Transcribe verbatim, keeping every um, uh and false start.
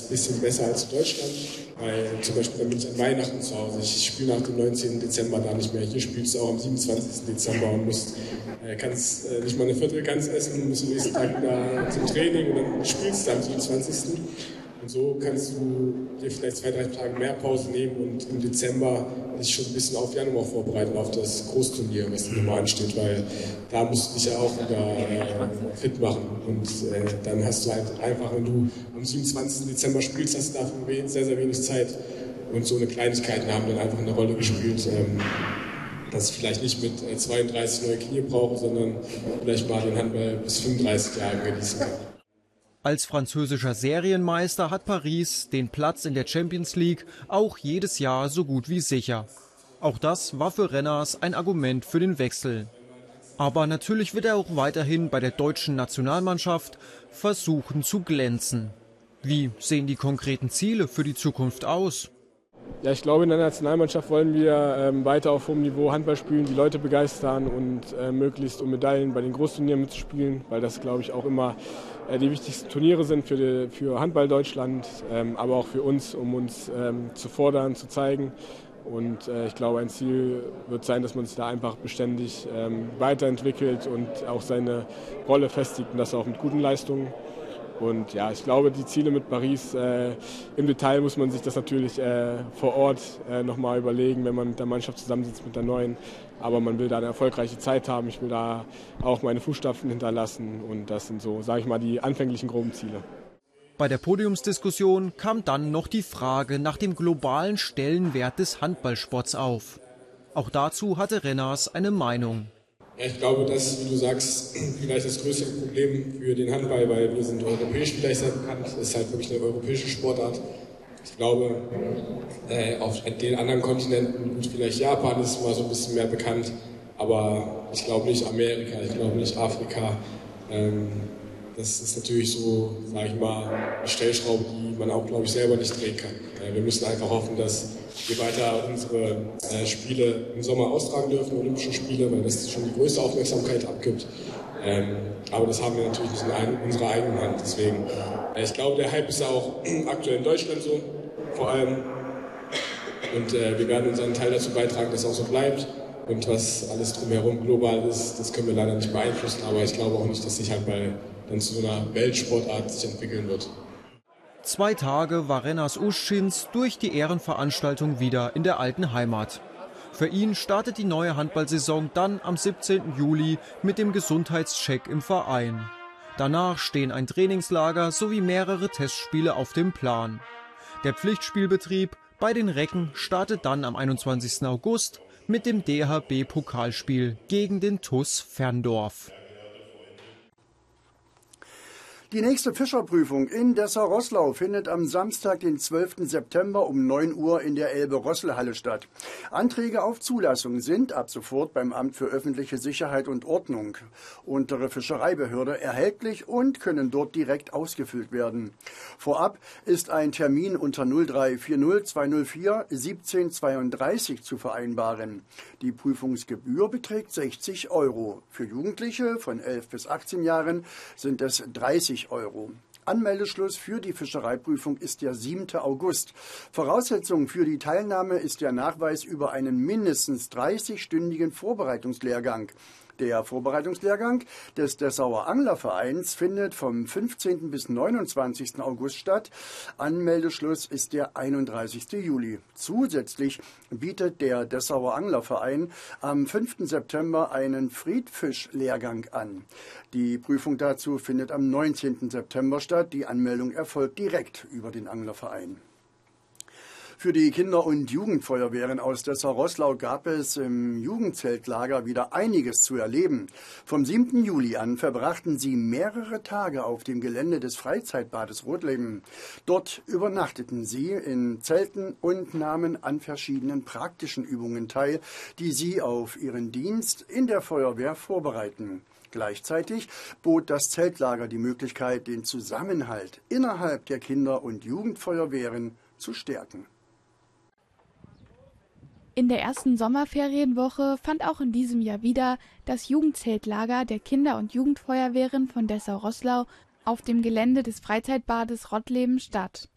ein bisschen besser als in Deutschland, weil zum Beispiel dann bin ich an Weihnachten zu Hause. Ich spiele nach dem neunzehnten Dezember da nicht mehr. Hier spielst du auch am siebenundzwanzigsten Dezember und musst, äh, kannst äh, nicht mal eine Viertelgans essen und musst am nächsten Tag wieder zum Training und dann spielst du am siebenundzwanzigsten Und so kannst du dir vielleicht zwei, drei Tage mehr Pause nehmen und im Dezember dich schon ein bisschen auf Januar vorbereiten, auf das Großturnier, was nochmal ansteht, weil da musst du dich ja auch wieder äh, fit machen. Und äh, dann hast du halt einfach, wenn du am siebenundzwanzigsten Dezember spielst, hast du dafür sehr, sehr wenig Zeit. Und so eine Kleinigkeiten haben dann einfach eine Rolle gespielt, ähm, dass ich vielleicht nicht mit äh, zweiunddreißig neue Knie brauche, sondern vielleicht mal den Handball bis fünfunddreißig Jahren genießen kann. Als französischer Serienmeister hat Paris den Platz in der Champions League auch jedes Jahr so gut wie sicher. Auch das war für Renners ein Argument für den Wechsel. Aber natürlich wird er auch weiterhin bei der deutschen Nationalmannschaft versuchen zu glänzen. Wie sehen die konkreten Ziele für die Zukunft aus? Ja, ich glaube, in der Nationalmannschaft wollen wir ähm, weiter auf hohem Niveau Handball spielen, die Leute begeistern und äh, möglichst um Medaillen bei den Großturnieren mitzuspielen, weil das, glaube ich, auch immer äh, die wichtigsten Turniere sind für, die, für Handball Deutschland, ähm, aber auch für uns, um uns ähm, zu fordern, zu zeigen. Und äh, ich glaube, ein Ziel wird sein, dass man sich da einfach beständig ähm, weiterentwickelt und auch seine Rolle festigt und das auch mit guten Leistungen. Und ja, ich glaube, die Ziele mit Paris, äh, im Detail muss man sich das natürlich äh, vor Ort äh, nochmal überlegen, wenn man mit der Mannschaft zusammensitzt, mit der neuen. Aber man will da eine erfolgreiche Zeit haben, ich will da auch meine Fußstapfen hinterlassen und das sind so, sage ich mal, die anfänglichen groben Ziele. Bei der Podiumsdiskussion kam dann noch die Frage nach dem globalen Stellenwert des Handballsports auf. Auch dazu hatte Renners eine Meinung. Ja, ich glaube, das ist, wie du sagst, vielleicht das größte Problem für den Handball, weil wir sind europäisch vielleicht sehr bekannt. Das ist halt wirklich eine europäische Sportart. Ich glaube, äh, auf den anderen Kontinenten, gut, vielleicht Japan ist mal so ein bisschen mehr bekannt, aber ich glaube nicht Amerika, ich glaube nicht Afrika. Ähm, das ist natürlich so, sage ich mal, eine Stellschraube, die man auch, glaube ich, selber nicht drehen kann. Äh, wir müssen einfach hoffen, dass wir weiter unsere äh, Spiele im Sommer austragen dürfen, Olympische Spiele, weil das schon die größte Aufmerksamkeit abgibt. Ähm, aber das haben wir natürlich nicht in ein, unserer eigenen Hand. Deswegen, äh, ich glaube, der Hype ist auch aktuell in Deutschland so, vor allem. Und äh, wir werden unseren Teil dazu beitragen, dass es auch so bleibt. Und was alles drumherum global ist, das können wir leider nicht beeinflussen. Aber ich glaube auch nicht, dass sich Handball dann zu so einer Weltsportart sich entwickeln wird. Zwei Tage war Renners Uschins durch die Ehrenveranstaltung wieder in der alten Heimat. Für ihn startet die neue Handballsaison dann am siebzehnten Juli mit dem Gesundheitscheck im Verein. Danach stehen ein Trainingslager sowie mehrere Testspiele auf dem Plan. Der Pflichtspielbetrieb bei den Recken startet dann am einundzwanzigsten August mit dem D H B-Pokalspiel gegen den T U S Ferndorf. Die nächste Fischerprüfung in Dessau-Roßlau findet am Samstag, den zwölften September um neun Uhr in der Elbe-Roßle-Halle statt. Anträge auf Zulassung sind ab sofort beim Amt für öffentliche Sicherheit und Ordnung, untere Fischereibehörde, erhältlich und können dort direkt ausgefüllt werden. Vorab ist ein Termin unter null drei vier null zwei null vier siebzehn zweiunddreißig zu vereinbaren. Die Prüfungsgebühr beträgt sechzig Euro. Für Jugendliche von elf bis achtzehn Jahren sind es dreißig Euro. Anmeldeschluss für die Fischereiprüfung ist der siebte August. Voraussetzung für die Teilnahme ist der Nachweis über einen mindestens dreißigstündigen Vorbereitungslehrgang. Der Vorbereitungslehrgang des Dessauer Anglervereins findet vom fünfzehnten bis neunundzwanzigsten August statt. Anmeldeschluss ist der einunddreißigste Juli. Zusätzlich bietet der Dessauer Anglerverein am fünften September einen Friedfisch-Lehrgang an. Die Prüfung dazu findet am neunzehnten September statt. Die Anmeldung erfolgt direkt über den Anglerverein. Für die Kinder- und Jugendfeuerwehren aus Dessau-Roßlau gab es im Jugendzeltlager wieder einiges zu erleben. Vom siebten Juli an verbrachten sie mehrere Tage auf dem Gelände des Freizeitbades Rothleben. Dort übernachteten sie in Zelten und nahmen an verschiedenen praktischen Übungen teil, die sie auf ihren Dienst in der Feuerwehr vorbereiten. Gleichzeitig bot das Zeltlager die Möglichkeit, den Zusammenhalt innerhalb der Kinder- und Jugendfeuerwehren zu stärken. In der ersten Sommerferienwoche fand auch in diesem Jahr wieder das Jugendzeltlager der Kinder- und Jugendfeuerwehren von Dessau-Roßlau auf dem Gelände des Freizeitbades Rottleben statt.